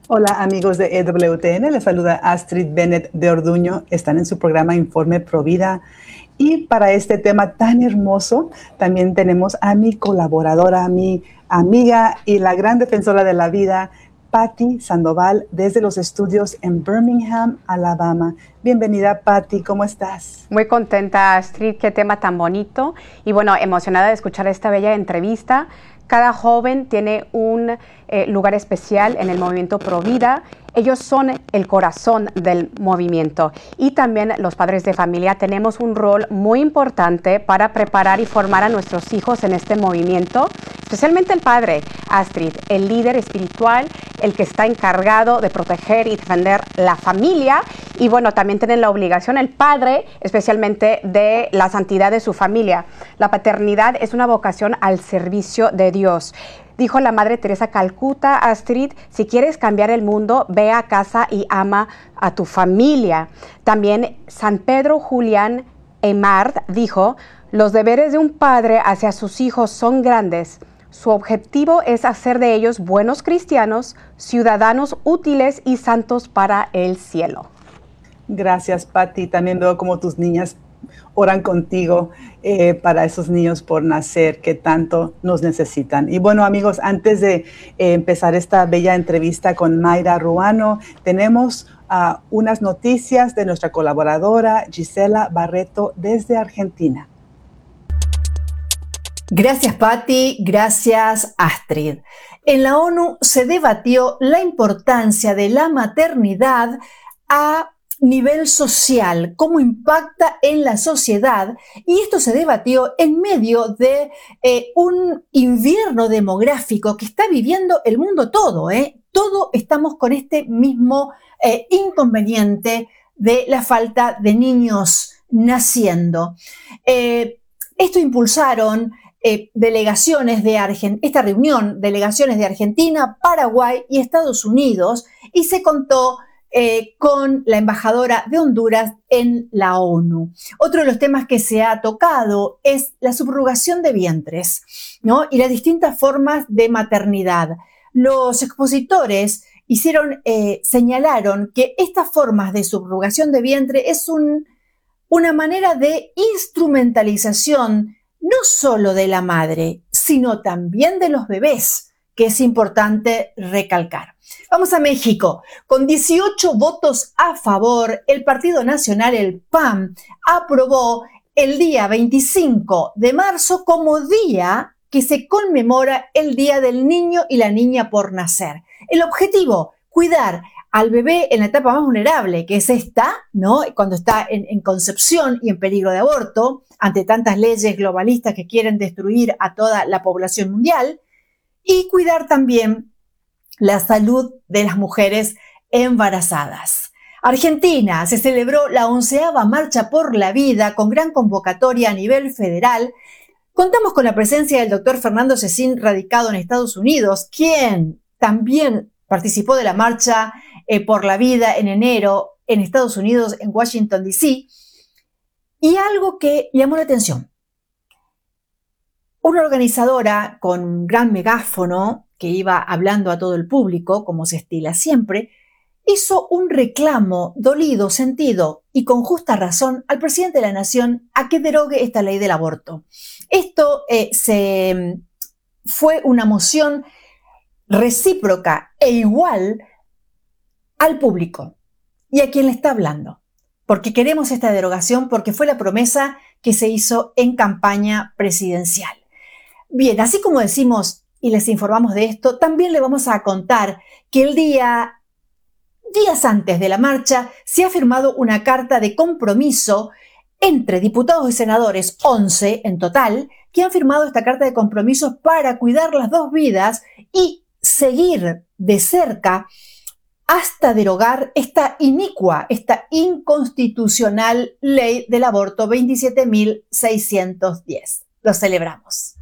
Hola amigos de EWTN, les saluda Astrid Bennett de Orduño. Están en su programa Informe Provida. Y para este tema tan hermoso, también tenemos a mi colaboradora, mi amiga y la gran defensora de la vida, Patti Sandoval, desde los estudios en Birmingham, Alabama. Bienvenida, Patti, ¿cómo estás? Muy contenta, Astrid, qué tema tan bonito. Y bueno, emocionada de escuchar esta bella entrevista. Cada joven tiene un lugar especial en el movimiento Provida. Ellos son el corazón del movimiento. Y también los padres de familia tenemos un rol muy importante para preparar y formar a nuestros hijos en este movimiento. Especialmente el padre, Astrid, el líder espiritual, el que está encargado de proteger y defender la familia. Y bueno, también tienen la obligación, el padre, especialmente de la santidad de su familia. La paternidad es una vocación al servicio de Dios. Dijo la Madre Teresa Calcuta, Astrid, si quieres cambiar el mundo, ve a casa y ama a tu familia. También San Pedro Julián Aymar dijo, los deberes de un padre hacia sus hijos son grandes. Su objetivo es hacer de ellos buenos cristianos, ciudadanos útiles y santos para el cielo. Gracias, Patti. También veo como tus niñas oran contigo para esos niños por nacer que tanto nos necesitan. Y bueno, amigos, antes de empezar esta bella entrevista con Mayra Ruano, tenemos unas noticias de nuestra colaboradora Gisela Barreto desde Argentina. Gracias, Patti. Gracias, Astrid. En la ONU se debatió la importancia de la maternidad a nivel social, cómo impacta en la sociedad, y esto se debatió en medio de un invierno demográfico que está viviendo el mundo todo. Todo estamos con este mismo inconveniente de la falta de niños naciendo. Esto impulsaron delegaciones de esta reunión, delegaciones de Argentina, Paraguay y Estados Unidos, y se contó con la embajadora de Honduras en la ONU. Otro de los temas que se ha tocado es la subrogación de vientres, ¿no? Y las distintas formas de maternidad. Los expositores señalaron que estas formas de subrogación de vientre es una manera de instrumentalización no solo de la madre, sino también de los bebés, que es importante recalcar. Vamos a México. Con 18 votos a favor, el Partido Nacional, el PAN, aprobó el día 25 de marzo como día que se conmemora el Día del Niño y la Niña por nacer. El objetivo, cuidar al bebé en la etapa más vulnerable, que es esta, ¿no? Cuando está en concepción y en peligro de aborto, ante tantas leyes globalistas que quieren destruir a toda la población mundial, y cuidar también la salud de las mujeres embarazadas. Argentina, se celebró la 11ª Marcha por la Vida con gran convocatoria a nivel federal. Contamos con la presencia del doctor Fernando Cecín, radicado en Estados Unidos, quien también participó de la Marcha por la Vida en enero en Estados Unidos, en Washington, D.C. Y algo que llamó la atención. Una organizadora con un gran megáfono que iba hablando a todo el público, como se estila siempre, hizo un reclamo dolido, sentido y con justa razón al presidente de la Nación a que derogue esta ley del aborto. Esto fue una moción recíproca e igual al público y a quien le está hablando, porque queremos esta derogación, porque fue la promesa que se hizo en campaña presidencial. Bien, así como decimos y les informamos de esto, también le vamos a contar que días antes de la marcha se ha firmado una carta de compromiso entre diputados y senadores, 11 en total, que han firmado esta carta de compromiso para cuidar las dos vidas y seguir de cerca hasta derogar esta inicua, esta inconstitucional ley del aborto 27.610. Lo celebramos.